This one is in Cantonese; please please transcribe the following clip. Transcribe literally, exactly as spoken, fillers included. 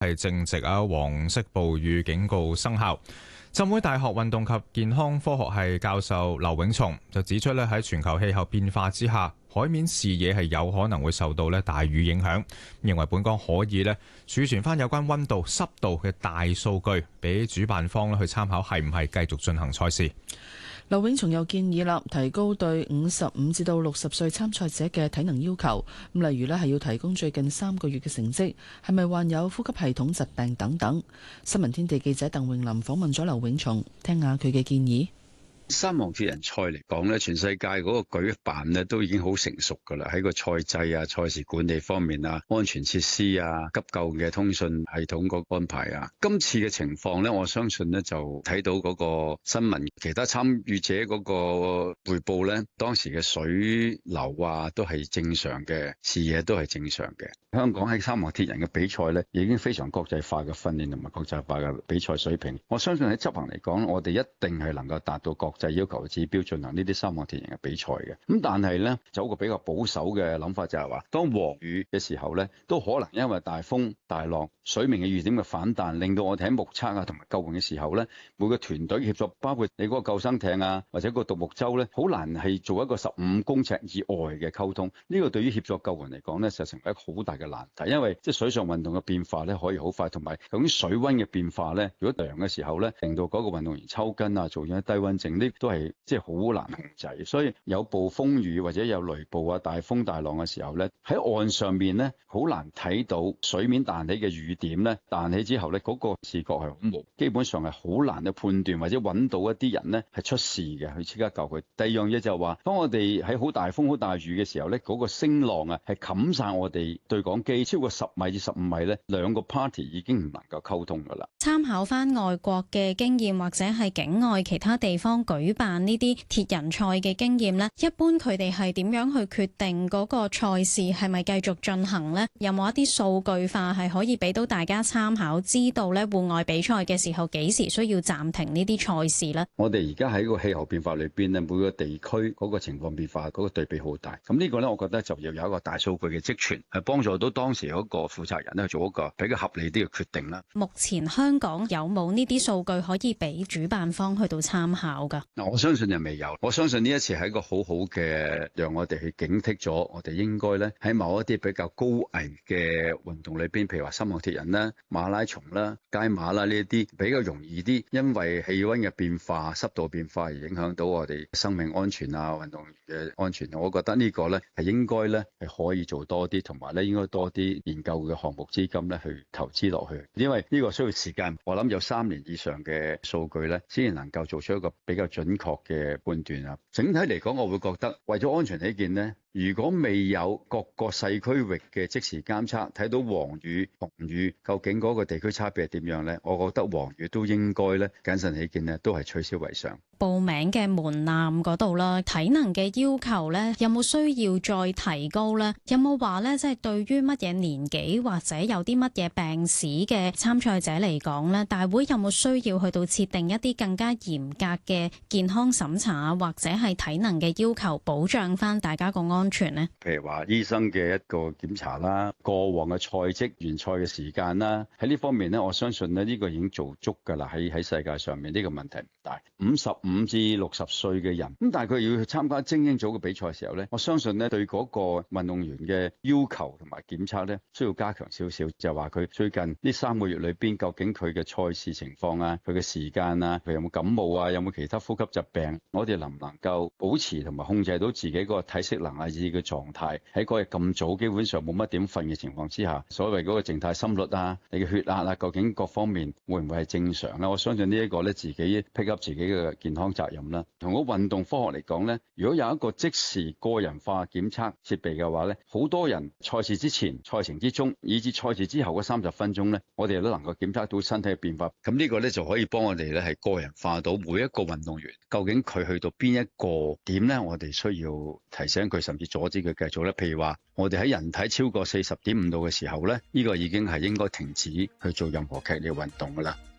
係正值啊黃色暴雨警告生效。浸會大學運動及健康科學系教授劉永松就指出咧，喺全球氣候變化之下，海面視野係有可能會受到咧大雨影響，認為本港可以咧儲存翻有關溫度、濕度嘅大數據，俾主辦方咧去參考，係唔係繼續進行賽事。 劉永松又建議啦，提高對五十五至到六十歲參賽者嘅體能要求，咁例如咧係要提供最近三個月嘅成績，係咪患有呼吸系統疾病等等。新聞天地記者鄧詠琳訪問咗劉永松，聽下佢嘅建議。 三項鐵人賽嚟講咧，全世界嗰個舉辦咧都已經好成熟噶啦，喺個賽制啊、賽事管理方面啊、安全設施啊、急救嘅通訊系統個安排啊。今次嘅情況咧，我相信咧就睇到嗰個新聞，其他參與者嗰個匯報咧，當時嘅水流啊都係正常嘅，視野都係正常嘅。香港喺三項鐵人嘅比賽咧，已經非常國際化嘅訓練同埋國際化嘅比賽水平。我相信喺執行嚟講，我哋一定係能夠達到國就要求指標進行呢啲三項鐵人嘅比賽嘅，咁但係咧就有一個比較保守嘅諗法，就係話當黃雨嘅時候咧，都可能因為大風大浪、水面嘅遇點嘅反彈，令到我哋喺目測啊同埋救援嘅時候咧，每個團隊協作，包括你嗰個救生艇啊或者個獨木舟咧，好難係做一個十五公尺以外嘅溝通。呢個對於協助救援嚟講咧，就成為一個好大嘅難題，因為即係水上運動嘅變化咧可以好快，同埋究竟水溫嘅變化咧，如果涼嘅時候咧，令到嗰個運動員抽筋啊，做咗低溫症呢？都係即係好難控制，所以有暴風雨或者有雷暴啊、大風大浪嘅時候咧，喺岸上面咧好難睇到水面彈起嘅雨點咧，彈起之後咧嗰個視覺係好模糊，基本上係好難去判斷或者揾到一啲人咧係出事嘅，去即刻救佢。第二樣嘢就係話，當我哋喺好大風好大雨嘅時候咧，嗰個聲浪啊係冚晒我哋對講機，超過十米至十五米咧，兩個 party 已經唔能夠溝通噶啦。 參考翻外國嘅經驗或者係境外其他地方舉辦呢啲鐵人賽嘅經驗呢，一般佢哋係點樣去決定嗰個賽事係咪繼續進行呢？有冇一啲數據化係可以俾到大家參考，知道呢戶外比賽嘅時候幾時需要暫停呢啲賽事呢？ 我哋而家喺個氣候變化裏邊呢，每個地區嗰個情況變化嗰個對比好大。咁呢個呢，我覺得就要有一個大數據嘅積存，係幫助到當時嗰個負責人呢做一個比較合理啲嘅決定啦。 目前香港有冇呢啲數據可以俾主辦方去到參考㗎？ 嗱，我相信就未有。我相信呢一次係一個好好嘅，讓我哋去警惕咗，我哋應該咧喺某一啲比較高危嘅運動裏邊，譬如話三項鐵人啦、馬拉松啦、街馬啦呢一啲比較容易啲，因為氣溫嘅變化、濕度變化而影響到我哋生命安全啊、運動員嘅安全。我覺得呢個咧係應該咧係可以做多啲，同埋咧應該多啲研究嘅項目資金咧去投資落去，因為呢個需要時間。我諗有三年以上嘅數據咧，先至能夠做出一個比較準確嘅判斷啊。整體嚟講，我會覺得為咗安全起見呢，如果未有各個細區域嘅即時監測，睇到黃雨、紅雨究竟嗰個地區差別係點樣呢？我覺得黃雨都應該咧謹慎起見呢，都係取消為上。 報名嘅門檻嗰度啦，體能嘅要求咧，有冇需要再提高咧？有冇話咧，即係對於乜嘢年紀或者有啲乜嘢病史嘅參賽者嚟講咧，大會有冇需要去到設定一啲更加嚴格嘅健康審查或者係體能嘅要求，保障翻大家個安全呢？ 譬如話醫生嘅一個檢查啦，過往嘅賽績、完賽嘅時間啦，喺呢方面呢，我相信呢呢個已經做足㗎啦。喺喺世界上面呢個問題唔大。五十五至六十歲嘅人，咁但係佢要去參加精英組嘅比賽嘅時候呢，我相信呢對嗰個運動員嘅要求同埋檢測呢，需要加強少少，就係話佢最近呢三個月裏邊究竟佢嘅賽事情況啊，佢嘅時間啊，佢有冇感冒啊，有冇其他呼吸疾病，我哋能唔能夠保持同埋控制到自己嗰個體適能啊，以至嘅狀態喺嗰日咁早基本上冇乜點瞓嘅情況之下，所謂嗰個靜態心率啊，你嘅血壓啊，究竟各方面會唔會係正常咧？我相信呢一個咧自己 pick up 自己嘅健康責任啦。同個運動科學嚟講咧，如果有一個即時個人化檢測設備嘅話咧，好多人賽事之前、賽程之中，以至賽事之後嗰三十分鐘咧，我哋都能夠檢測到身體嘅變化。咁呢個咧就可以幫我哋咧係個人化到每一個運動員，究竟佢去到邊一個點咧，我哋需要提醒佢，甚至阻止佢繼續咧。譬如話，我哋喺人體超過四十點五度嘅時候咧，呢個已經係應該停止去做任何劇烈運動噶啦。